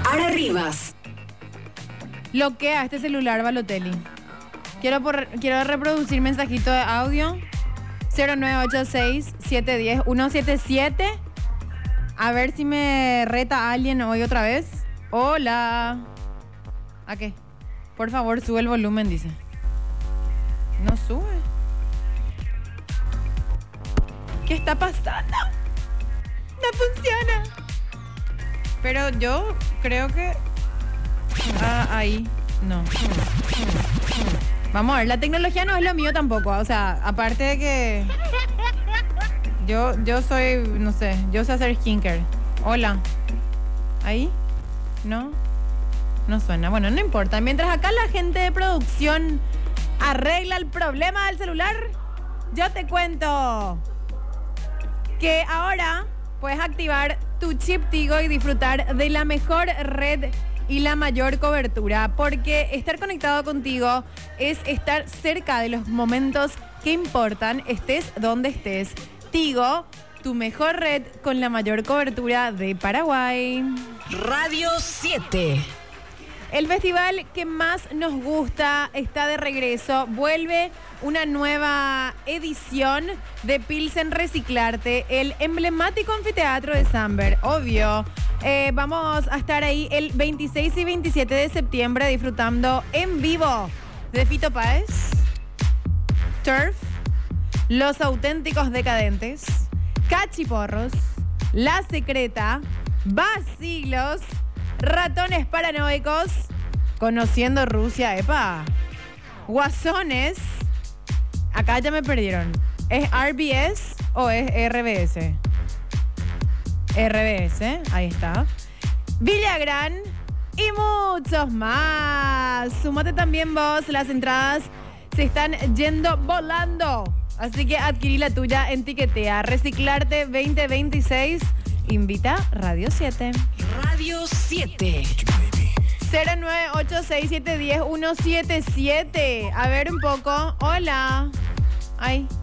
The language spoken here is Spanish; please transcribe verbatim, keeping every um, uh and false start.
Ara Rivas. Bloquea este celular, Balotelli. Quiero, por, quiero reproducir mensajito de audio. cero nueve ocho seis, siete uno cero, uno siete siete. A ver si me reta alguien hoy otra vez. Hola. ¿A qué? Por favor, sube el volumen, dice. No sube. ¿Qué está pasando? No funciona. Pero yo creo que... Ah, ahí. No. Vamos a ver, la tecnología no es lo mío tampoco. O sea, aparte de que... Yo, yo soy, no sé, yo sé hacer skincare. Hola. ¿Ahí? ¿No? No suena. Bueno, no importa. Mientras acá la gente de producción arregla el problema del celular, yo te cuento que ahora puedes activar tu chip Tigo y disfrutar de la mejor red y la mayor cobertura, porque estar conectado contigo es estar cerca de los momentos que importan, estés donde estés. Tigo, tu mejor red con la mayor cobertura de Paraguay. Radio siete. El festival que más nos gusta está de regreso. Vuelve una nueva edición de Pilsen Reciclarte, el emblemático anfiteatro de Samber, obvio. Eh, vamos a estar ahí el veintiséis y veintisiete de septiembre disfrutando en vivo de Fito Páez, Turf, Los Auténticos Decadentes, Cachiporros, La Secreta, Vacilos, Ratones Paranoicos, Conociendo Rusia, epa, Guasones, acá ya me perdieron, ¿es R B S o es R B S? R B S, ahí está, Villagrán y muchos más. Súmate también vos, las entradas se están yendo volando, así que adquirí la tuya en Tiquetea. Reciclarte veinte veintiséis, invita Radio siete. Radio siete. cero nueve ocho seis siete uno cero uno siete siete. A ver un poco. Hola. Ay.